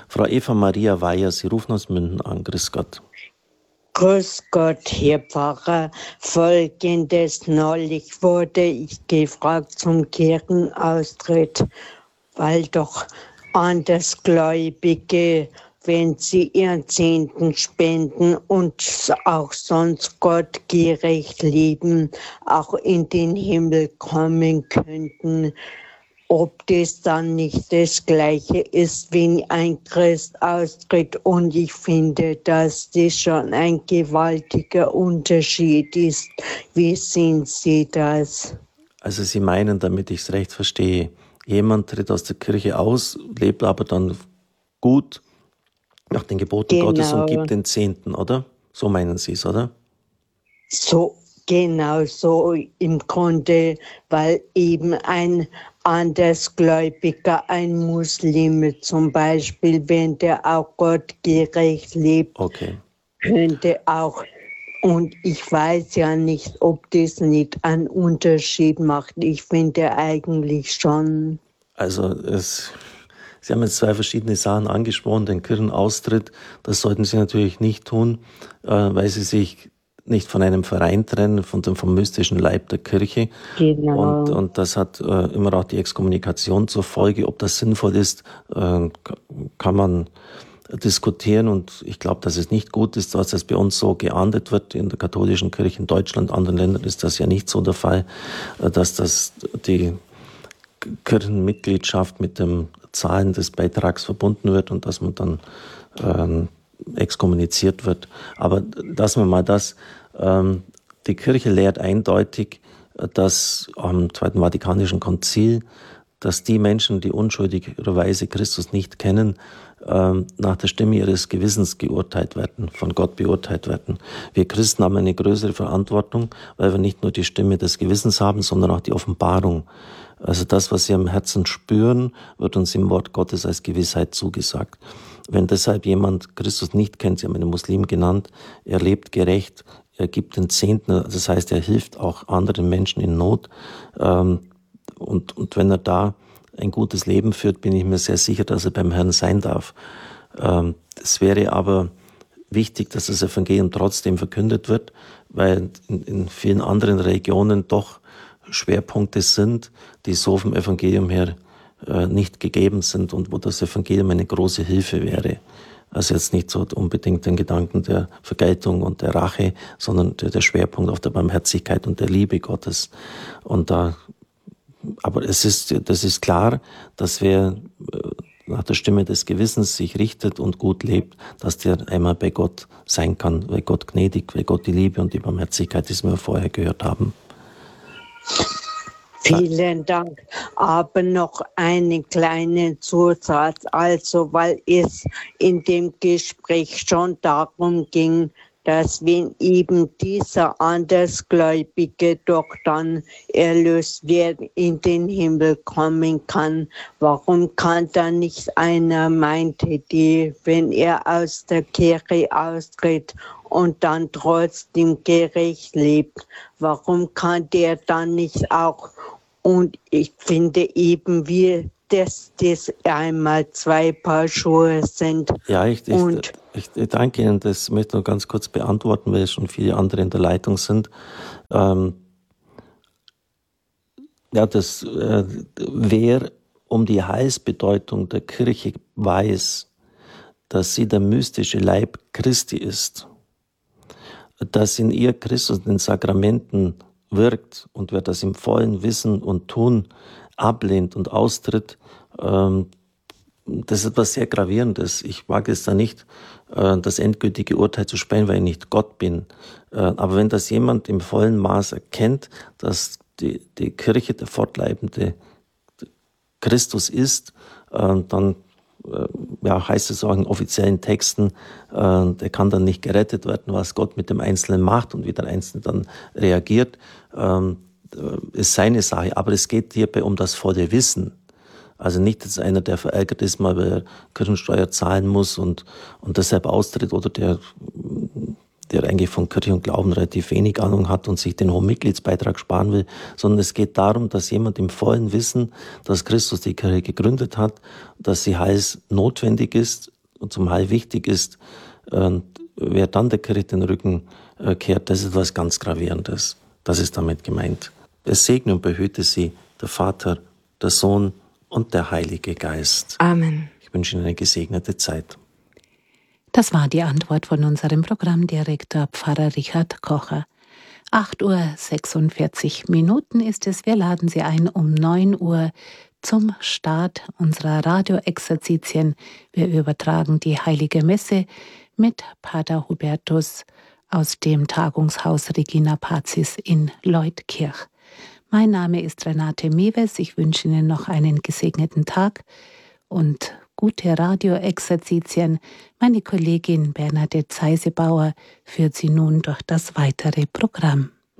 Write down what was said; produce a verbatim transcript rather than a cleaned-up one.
Frau Eva Maria Weyer, Sie rufen aus München an. Grüß Gott. Grüß Gott, Herr Pfarrer. Folgendes: Neulich wurde ich gefragt zum Kirchenaustritt, weil doch Andersgläubige, wenn sie ihren Zehnten spenden und auch sonst Gott gerecht leben, auch in den Himmel kommen könnten. Ob das dann nicht das Gleiche ist, wenn ein Christ austritt. Und ich finde, dass das schon ein gewaltiger Unterschied ist. Wie sehen Sie das? Also Sie meinen, damit ich es recht verstehe, jemand tritt aus der Kirche aus, lebt aber dann gut nach den Geboten Genau. Gottes und gibt den Zehnten, oder? So meinen Sie es, oder? So, genau so im Grunde, weil eben ein Andersgläubiger, ein Muslim zum Beispiel, wenn der auch gottgerecht lebt, Okay. könnte auch, und ich weiß ja nicht, ob das nicht einen Unterschied macht. Ich finde eigentlich schon. Also es, Sie haben jetzt zwei verschiedene Sachen angesprochen. Den Kirchenaustritt, das sollten Sie natürlich nicht tun, äh, weil Sie sich nicht von einem Verein trennen, von dem vom mystischen Leib der Kirche. Genau. Und, und das hat äh, immer auch die Exkommunikation zur Folge. Ob das sinnvoll ist, äh, kann man diskutieren. Und ich glaube, dass es nicht gut ist, dass das bei uns so geahndet wird. In der katholischen Kirche in Deutschland, anderen Ländern ist das ja nicht so der Fall, äh, dass das die Kirchenmitgliedschaft mit dem Zahlen des Beitrags verbunden wird und dass man dann ähm, exkommuniziert wird. Aber lassen wir mal das. Ähm, die Kirche lehrt eindeutig, dass am Zweiten Vatikanischen Konzil, dass die Menschen, die unschuldigerweise Christus nicht kennen, ähm, nach der Stimme ihres Gewissens geurteilt werden, von Gott beurteilt werden. Wir Christen haben eine größere Verantwortung, weil wir nicht nur die Stimme des Gewissens haben, sondern auch die Offenbarung. Also das, was sie am Herzen spüren, wird uns im Wort Gottes als Gewissheit zugesagt. Wenn deshalb jemand Christus nicht kennt, Sie haben einen Muslim genannt, er lebt gerecht, er gibt den Zehnten, das heißt, er hilft auch anderen Menschen in Not. Und, und wenn er da ein gutes Leben führt, bin ich mir sehr sicher, dass er beim Herrn sein darf. Es wäre aber wichtig, dass das Evangelium trotzdem verkündet wird, weil in, in vielen anderen Regionen doch Schwerpunkte sind, die so vom Evangelium her äh, nicht gegeben sind und wo das Evangelium eine große Hilfe wäre. Also jetzt nicht so unbedingt den Gedanken der Vergeltung und der Rache, sondern der, der Schwerpunkt auf der Barmherzigkeit und der Liebe Gottes. Und da, aber es ist, das ist klar, dass wer äh, nach der Stimme des Gewissens sich richtet und gut lebt, dass der einmal bei Gott sein kann, weil Gott gnädig, weil Gott die Liebe und die Barmherzigkeit, die wir vorher gehört haben. Vielen Dank. Aber noch einen kleinen Zusatz, also weil es in dem Gespräch schon darum ging, dass wenn eben dieser Andersgläubige doch dann erlöst wird, in den Himmel kommen kann, warum kann dann nicht einer, meinte die, wenn er aus der Kirche austritt und dann trotzdem gerecht lebt, warum kann der dann nicht auch? Und ich finde eben, wir, dass das einmal zwei Paar Schuhe sind. Ja, ich, ich, und ich, ich danke Ihnen, das möchte ich noch ganz kurz beantworten, weil schon viele andere in der Leitung sind. Ähm, ja, das, äh, wer um die Heilsbedeutung der Kirche weiß, dass sie der mystische Leib Christi ist, dass in ihr Christus in den Sakramenten wirkt und wer das im vollen Wissen und Tun ablehnt und austritt, ähm, das ist etwas sehr Gravierendes. Ich wage es da nicht, äh, das endgültige Urteil zu sprechen, weil ich nicht Gott bin. Äh, aber wenn das jemand im vollen Maß erkennt, dass die, die Kirche der fortleibende Christus ist, äh, dann ja, heißt es auch in offiziellen Texten, äh, der kann dann nicht gerettet werden, was Gott mit dem Einzelnen macht und wie der Einzelne dann reagiert, ähm, ist seine Sache. Aber es geht hierbei um das volle Wissen. Also nicht jetzt einer, der verärgert ist, mal weil er Kirchensteuer zahlen muss und, und deshalb austritt, oder der, der eigentlich von Kirche und Glauben relativ wenig Ahnung hat und sich den hohen Mitgliedsbeitrag sparen will, sondern es geht darum, dass jemand im vollen Wissen, dass Christus die Kirche gegründet hat, dass sie heiß notwendig ist, zum Heil wichtig ist, äh, wer dann der Kirche den Rücken äh, kehrt, das ist was ganz Gravierendes. Das ist damit gemeint. Es segne und behüte sie der Vater, der Sohn und der Heilige Geist. Amen. Ich wünsche Ihnen eine gesegnete Zeit. Das war die Antwort von unserem Programmdirektor Pfarrer Richard Kocher. acht Uhr sechsundvierzig Minuten ist es. Wir laden Sie ein um neun Uhr zum Start unserer Radioexerzitien. Wir übertragen die Heilige Messe mit Pater Hubertus aus dem Tagungshaus Regina Pazis in Leutkirch. Mein Name ist Renate Mewes. Ich wünsche Ihnen noch einen gesegneten Tag und gute Radioexerzitien. Meine Kollegin Bernadette Zeisebauer führt Sie nun durch das weitere Programm.